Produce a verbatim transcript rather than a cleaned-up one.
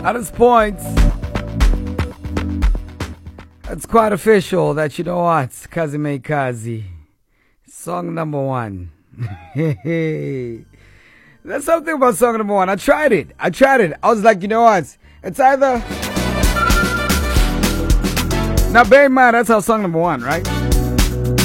At this point, it's quite official that you know what, Kazi May Kazi. Song number one. There's something about song number one. I tried it. I tried it. I was like, you know what? It's either. Now bear in mind, that's our song number one, right?